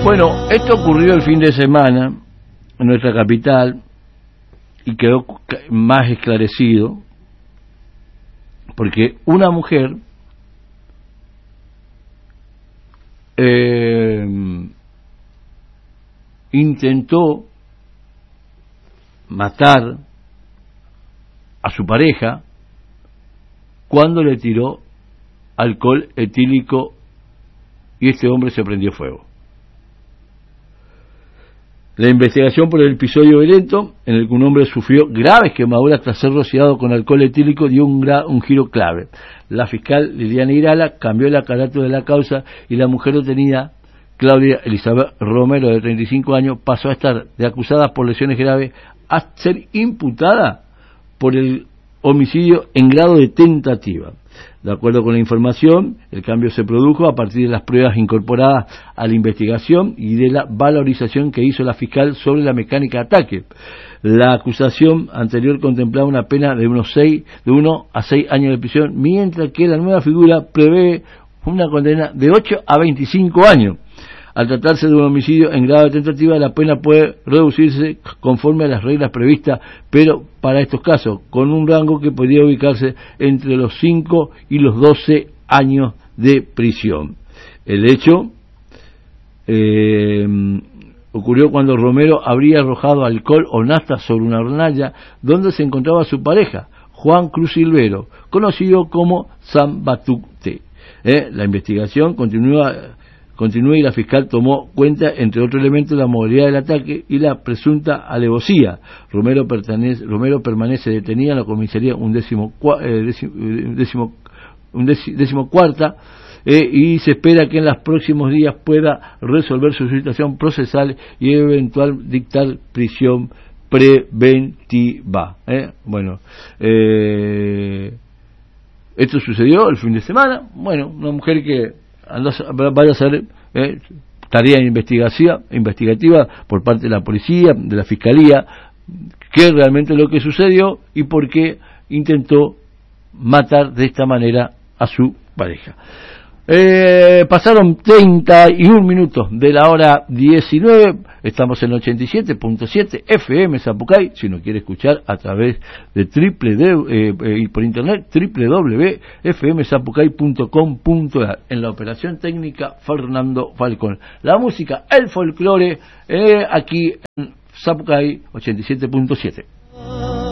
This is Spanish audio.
Bueno, esto ocurrió el fin de semana en nuestra capital y quedó más esclarecido porque una mujer intentó matar a su pareja cuando le tiró alcohol etílico y este hombre se prendió fuego. La investigación por el episodio violento en el que un hombre sufrió graves quemaduras tras ser rociado con alcohol etílico dio un giro clave. La fiscal Liliana Irala cambió la carátula de la causa y la mujer detenida, Claudia Elizabeth Romero, de 35 años, pasó a estar de acusada por lesiones graves a ser imputada por el homicidio en grado de tentativa. De acuerdo con la información, el cambio se produjo a partir de las pruebas incorporadas a la investigación y de la valorización que hizo la fiscal sobre la mecánica de ataque. La acusación anterior contemplaba una pena de 1 a 6 años de prisión, mientras que la nueva figura prevé una condena de 8 a 25 años. Al tratarse de un homicidio en grado de tentativa, la pena puede reducirse conforme a las reglas previstas, pero para estos casos, con un rango que podría ubicarse entre los 5 y los 12 años de prisión. El hecho ocurrió cuando Romero habría arrojado alcohol o nafta sobre una hornalla donde se encontraba su pareja, Juan Cruz Silvero, conocido como San Batute. La investigación continúa y la fiscal tomó cuenta, entre otros elementos, la modalidad del ataque y la presunta alevosía. Romero permanece detenida en la comisaría decimocuarta y se espera que en los próximos días pueda resolver su situación procesal y eventual dictar prisión preventiva. Bueno, esto sucedió el fin de semana. Bueno, una mujer que vaya a hacer tarea investigativa por parte de la policía, de la fiscalía, qué es realmente lo que sucedió y por qué intentó matar de esta manera a su pareja. Pasaron 31 minutos de la hora 19, estamos en 87.7 FM Zapucay. Si nos quiere escuchar a través de por internet, www.fmzapucay.com.ar. En la operación técnica, Fernando Falcón. La música, el folclore, aquí en Zapucay 87.7.